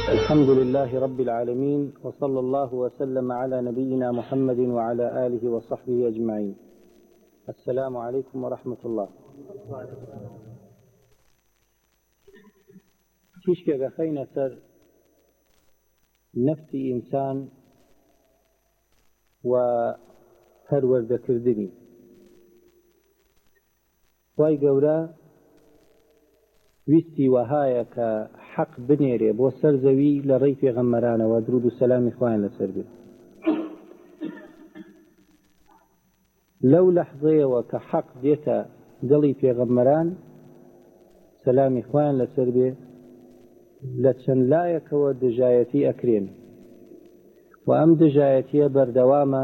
الحمد لله رب العالمين وصلى الله وسلم على نبينا محمد وعلى آله وصحبه أجمعين. السلام عليكم ورحمة الله. تشكى خينا سر نفسي إنسان وهرورد كردني واي قولا ویستی وهایە کە حەق بنێرێ بۆ سەر زەوی لە ڕێی پێغەمبەرانەوە درود و سەلامی خوایان لەسەر بێت. لەو لەحظەیەوە کە حەق دێتە دڵی پێغەمبەران سەلامی خوایان لەسەر بێ لە چەند لایەکەوە دژایەتی ئەکرێن و ئەم دژایەتیە بەردەوامە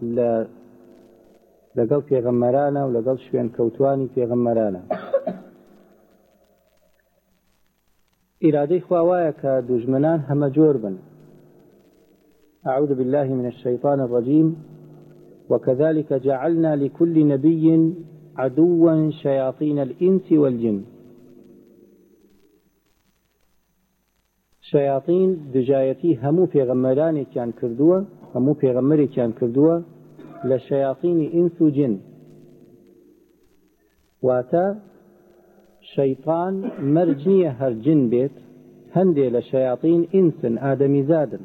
لەگەڵ پێغەمبەرانە و لەگەڵ شوێن کەوتوانی پێغەمبەرانە. إرادي خواوايك دجمنان هم جوربا. أعوذ بالله من الشيطان الرجيم. وكذلك جعلنا لكل نبي عدوا شياطين الإنس والجن. شياطين دجايتي همو في غمراني كان كردوا همو في غمري كان كردوا لشياطين إنس وجن واتا شيطان مرجنية هر جن بيت هندي لشياطين إنسن آدمي زادن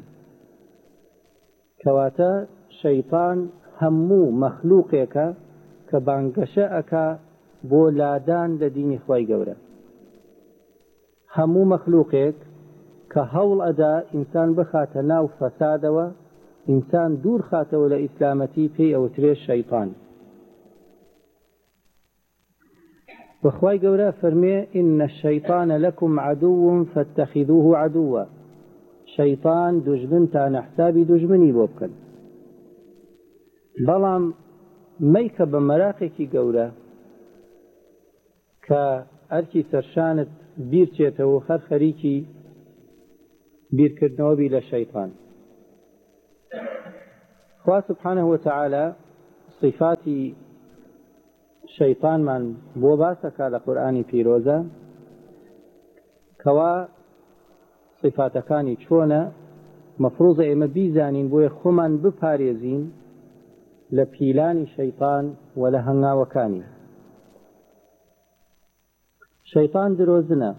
كواتا شيطان همو مخلوقك كبانقشأك بولادان لدين إخوائي قورا همو مخلوقك كهول أدا إنسان بخاتنا وفسادوا إنسان دور خاتوا لإسلامتي في أو تريش شيطان. وخواي قولا فرمي إن الشيطان لكم عدو فاتخذوه عدوا. شيطان دجمن تان حسابي دجمني بوبكن بلام ميك بمراقكي قولا كأركي سرشانت بيرتيته خرخريكي بير كردنوبي للشيطان. خواه سبحانه وتعالى صفاتي شيطان من بۆ باسەکە لە قورئانی پیرۆزە کەوا صفاتەکانی چۆنە مەفروضە ئێمە بیزانین بۆیە خۆمان بپارێزین لە پیلانی شەیطان و لە هەنگاوەکانی. شەیطان درۆزنە،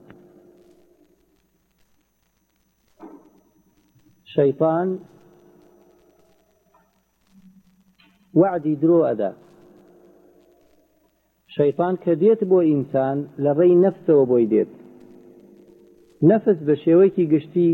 شەیطان وعدی درۆ ئەدا. شەیطان کە دێت بۆ ئینسان لە ڕێی نەفسەوە بۆی دێت. نەفس بە شێوەیەکی گشتی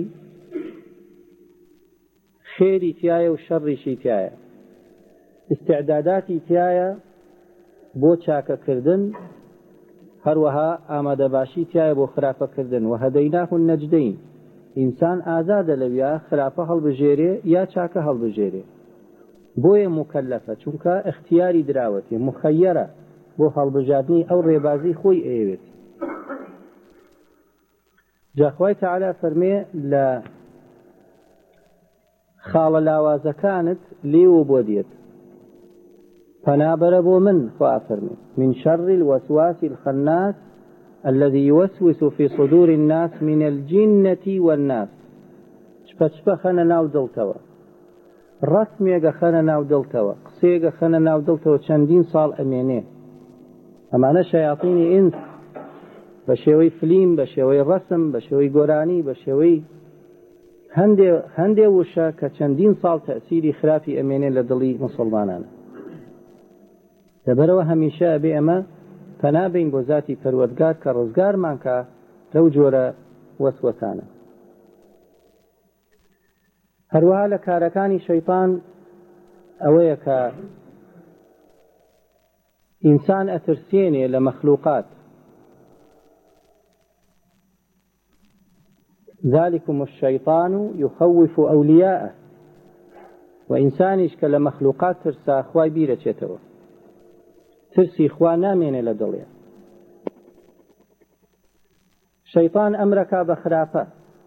خێری تایە و شەڕیشی تایە، استعداداتی تایە بۆ چاکەکردن، هەروەها ئامادەباشی تایە بۆ خراپەکردن و هەدەیناه النەجدەین. ئینسان ئازادە لەویا خراپە هەڵبژێرێ یا چاکە هەڵبژێرێ. بۆیە مکەلەفە چونکە اختیاری دراوەتی مخەیەرە بۆ هەڵبژاردنی ئەو ڕێبازی خۆی ئەوێت. جاخوای تەعالا فەرمێ لە خاڵە لاوازەکانت لێوە بۆ دێت پەنابەرە بۆ من خوا فەرمێ من شر الوسواس الخناس الذي يوسوس في صدور الناس من الجنة والناس. چپە خەنە ناو دڵتەوە، ڕەسمێگە خەنە ناو دڵتەوە، قسێگە خەنە ناو دڵتەوە چەندین ساڵ ئەمێنێ. ئەمانە شەیاطینی ئینس بە شێوەی فلیم، بە شێوەی ڕەسم، بە شێوەی گۆرانی، بە شێوەی هەندێ وشە کە چەندین ساڵ تەئسیری خراپی ئەمێنێ لە دڵی موسڵمانانە. لەبەرەوە هەمیشە ئەبێ ئەمە پەنابین بۆ ذاتی پەروەردگار کە ڕزگارمان کە لەو جۆرە وەسوەسانە. هەروەها لە کارەکانی شەیطان ئەوەیە کە ئینسان ئەترسێنێ لە مەخلوقات. ذلكم الشيطان يخوف أولياءه. وإنسانيش کە لە مەخلوقات ترسا خوای بیرەچێتەوە، ترسی خوا نامێنێ لە دڵێ. شەیطان ئەمرەکا بە خراپە.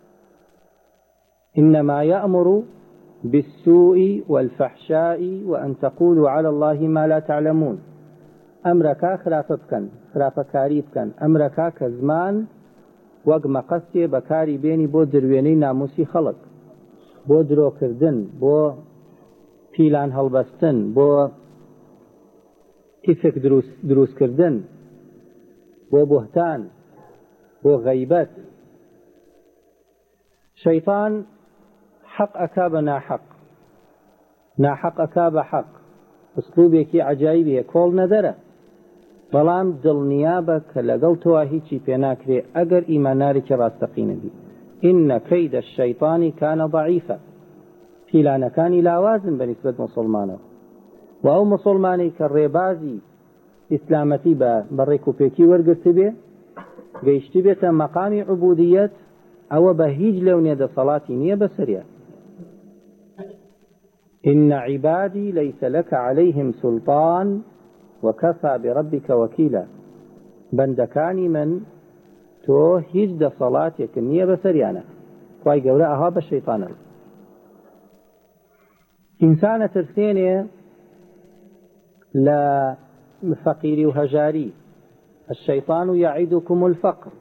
إنما يأمر بالسوء والفحشاء وأن تقولوا على الله ما لا تعلمون. أمرك خرافة بكن، خرافة كاري بكن، أمرك كزمان وەک مەقەستێ بەکاری بێنی بۆ دروێنەی ناموسی خەڵک، بۆ درۆکردن، بۆ پیلان هەڵبەستن، بۆ ئیفک دروستکردن، بۆ بوهتان، بۆ غەیبەت. شەیطان حەق ئەکا بە ناحەق، ناحەق ئەکا بە حەق. ئوسلوبێکی عەجایبی هەیە، کۆڵ نەدەرە، بەڵام دڵنیابە کە لەگەڵ تۆوە هیچی پێ ناکرێ ئەگەر ئیماندارێکی ڕاستەقینە بی. ئینە کەید الشەیطانی کانە ضەعیفە. پیلانەکانی لاوازن بەنسبەت موسڵمانەوە، و ئەو موسڵمانەی کە ڕێبازی ئیسلامەتی بە ڕێکوپێکی وەرگرتی بێ، گەیشتی بێتە مەقامی عوبودیەت، ئەوە بە هیچ لەونێ دەسەڵاتی نییە بەسەریە. إن عبادي ليس لك عليهم سلطان وكفى بربك وكيلا. بندكاني من تو هیچ دەسەڵاتێکم نییە بەسەریانە. خوای گەورە ئەها بە شەیطانە. ئینسانە ترسێنێ لە فەقیری و هەژاری. الشەیطان یعیدکم الفقر،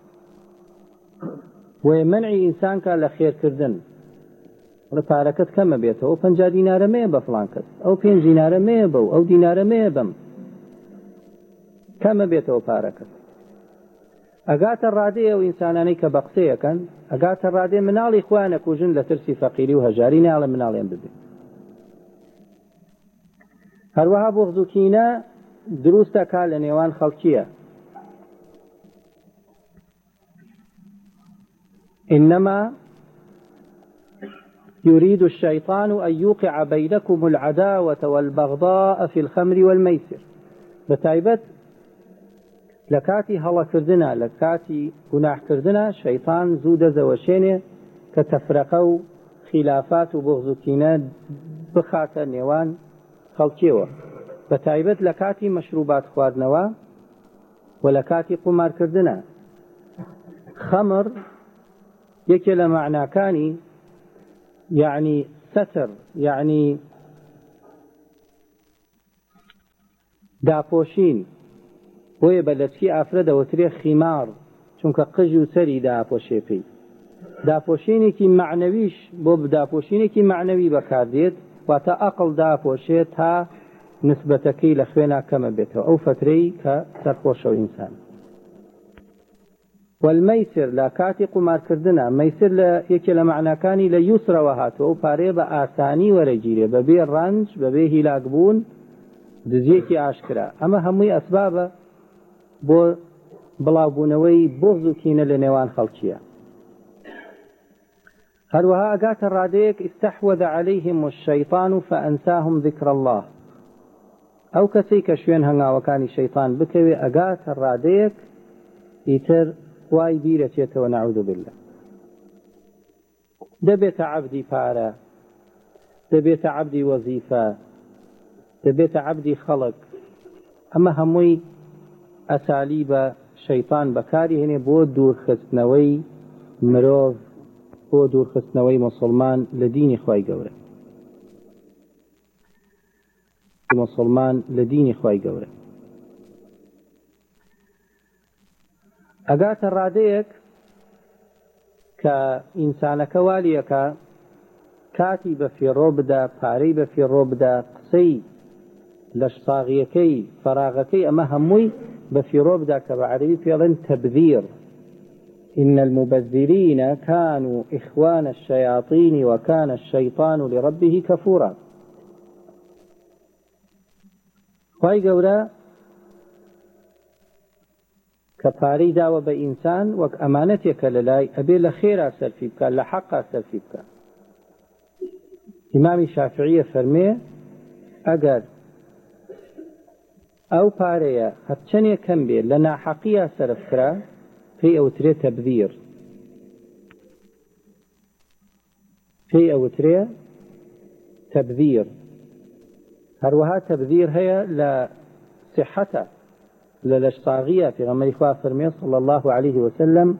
ومنعی ئینسان کە لە خێرکردن. پارەکەت کەمە بێتەوە، 50 دینارە مەیە بە فڵان کەس، ئەو 5 دینارە مەیە بەو، ئەو دینارە مەیە بەم، کەمە بێتەوە پارەکەت. ئەگاتە ڕادەیە و ئینسانانەی کە بە قسەیەکەن، ئەگاتە ڕادێ مناڵی خۆیان ئەکوژن لە ترسی فەقیری و هەژاری، ناڵە مناڵیان ببێت. هەروەها بغض و کینە دروستە کا لە نێوان خەڵکیە. إنما يريد الشيطان أن يوقع بينكم العداوة والبغضاء في الخمر والميسر. بتايبت لكاتي هلا كردنا، لكاتي گناح كردنا، شيطان زود زوشينه كتفرقوا خلافات وبغض كينا بخاطر نيوان خلقيوه. بتايبت لكاتي مشروبات خواردنوا ولكاتي قمار كردنا. خمر يكي لمعنى كاني يعني ستر، يعني داپۆشین، بۆیە بە لەچکی ئافرە دەوترێ خیمار، چونکە قژ و سەری داپۆشێ پێی. داپۆشینێکی معنەویش بۆ داپۆشینێکی معنەوی بەکاردێت، واتە ئەقڵ داپۆشێت تا نسبەتەکەی لە خوێنا کەمە بێتەوە، ئەو فترەی کە سەرخۆشە ئینسان. والمەیسر لە کاتی قومارکردنە. مەیسر لە یەکێ لە معناکانی لە یوسرەوە هاتووە، و پارەیە بە ئاسانی وەرەگیرێ، بەبێ ڕەنج، بەبێ هیلاکبوون، دزیەکی ئاشکرا. ئەمە هەمووی ئەسبابە بۆ بڵاوبوونەوەی بغض و کینە لە نێوان خەڵکیە. هەروەها ئەگاتە ڕادەیەک استحوذ عليهم الشيطان فأنساهم ذكر الله. ئەو کەسەی کە شوێن هەنگاوەکانی شەیطان بکەوێ، ئەگاتە ڕادەیەک ئیتر خوای بیرەچێتەوە، نەعوذ بالله. دەبێتە عەبدی پارە، دەبێتە عەبدی وەزیفە، دەبێتە عەبدی خەڵک. ئەمە هەمووی ئەسالی بە شەیطان بەکاری هێنێ بۆ دوورخستنەوەی مرۆڤ، بۆ دوورخستنەوەی مسلمان لە دینی خوای گەورە. مسلمان لە دینی خوای گەورە. ئەگاتە ڕادەیەک کە ئینسانەکە والیەکە کاتی بە فێڕۆ بدە، پارەی بە فێڕۆ بدە، قسەی لە شتاغیەکەی فەراغەکەی ئەمە هەمووی بە فێڕۆ بدا، کە بە عەرەبی پێڵێن تەبذیر. إن المبذرين كانوا إخوان الشياطين وكان الشيطان لربه كفورا. خوای گەورە کە پارەی داوە بە ئینسان وەک ئەمانەتێکە لەلای، ئەبێ لە خێرا سەرفی بکە، لە حەقا سەرفی بکە. ئیمامی شافعیە فەرمێ ئەگەر ئەو پارەیە هەرچەندێک کەم بێ لە ناحەقیە سەرف کرا، پێی ئەوترێ تەبذیر، پێی ئەوترێ تەبذیر. هەروەها تەبذیر هەیە لە صحەتە، لە لەشتاغیە. پێغەمبەری خوا فەرمێ صلی الله عليه وسلم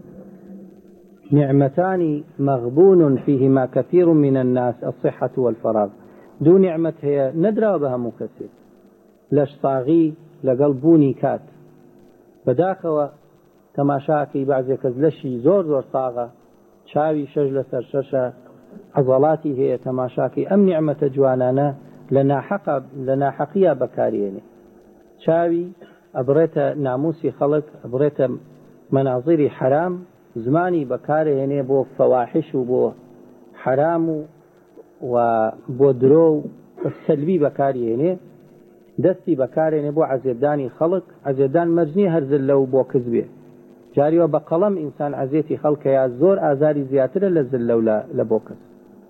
نعمتان مغبون فيهما كثير من الناس الصحة والفراغ. دوو نعمت هەیە نەدراوە بە هەموو کەسێک، لەشتاغی لەگەڵ بوونی کات. بەداخەوە تەماشاکەی بەعزێ کەس لەشی زۆر زۆر ساغە، چاوی شەش لەسەر شەشە، عەزەڵاتی هەیە، تەماشاکەی ئەم نیعمەتە جوانانە لە ناحەقیە بەکارهێنێ. چاوی ئەبڕێتە ناموسی خەڵک، ئەبڕێتە مەنازیری حرام، زمانی بەکارهێنێ بۆ فەواحش و بۆ حرام و بۆ درۆ و سەلبی بەکارهێنێ، دەستی بەکارهێنێ بۆ عەزێدانی خەڵک. عەزێدان مەرجنی هەرزل لەو بۆ کەس بێ. جاریوە بە قەڵەم ئینسان عەزێتی خەڵکەیە زۆر ئازاری زیاترە لە زل لە بۆ کەس.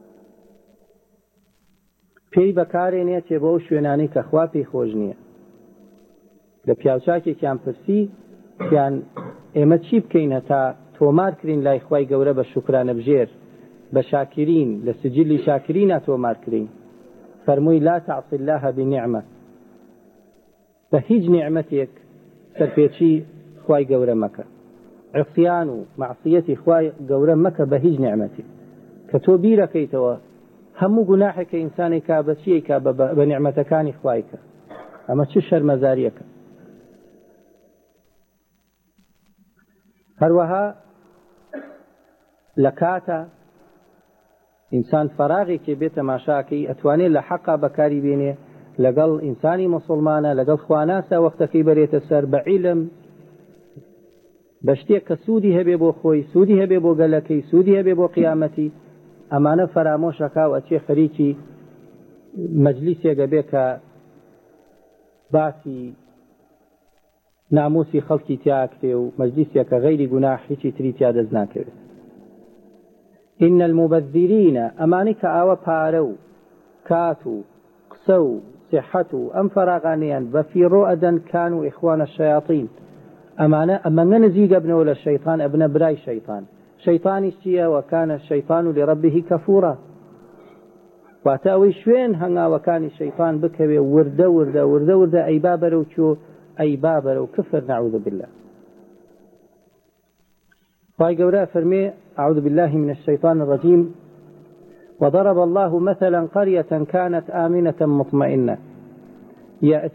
پێی بەکارهێنێ چێ بۆ شوێنانەی کە خوا پێی خۆش نییە. لە پیاوچاکێکیان پرسی یان ئێمە چی بکەین هەتا تۆمارکرین لای خوای گەورە بە شوکرانە بژێر، بە شاکرین، لە سجلی شاکرینە تۆمارکرین. فەرمووی لا تعص الله بنعمة، بە هیچ نیعمەتێک سەرپێچی خوای گەورە مەکە، عصیان و معصیەتی خوای گەورە مەکە بە هیچ نیعمەتێک. کە تۆ بیرەکەیتەوە هەموو گوناحێکە ئینسانی کا بە چیەکە بە نیعمەتەکانی خوایکە. ئەمە چ شەرمەزاریەکە. هەروەها لە کاتە ئینسان فەراغێکی بێت تەماشاکەی ئەتوانێت لە حەقا بەکاری بێنێ، لەگەڵ ئینسانی مسلمانە، لەگەڵ خواناسە وەختەکەی بەرێتە سەر بە عیلم، بە شتێک کە سوودی هەبێ بۆ خۆی، سوودی هەبێ بۆ گەلەکەی، سوودی هەبێ بۆ قیامەتی. ئەمانە فەرامۆشەکە و ئەچێ خەریکی مەجلیسێکە بێ کە باسی ناموسی خەڵکی تیاکرێ و مەجلیسێکە غەیری گوناح هیچی تری تیا دەست ناکەوێت. إن المبذرين أماني كأوا بارو كاتو قسو صحتو أم فراغانيان وفي رؤدا كانوا إخوان الشياطين. أما نزيق ابن ولا الشيطان ابن براي شيطان شيطان اشتيا وكان الشيطان لربه كفورا. واتاوي شوين هنغا وكان الشيطان بكوي ورده أي بابرو شو أي بابرو كفر نعوذ بالله. فايقورا فرمي أعوذ بالله من الشيطان الرجيم وضرب الله مثلا قرية كانت آمنة مطمئنة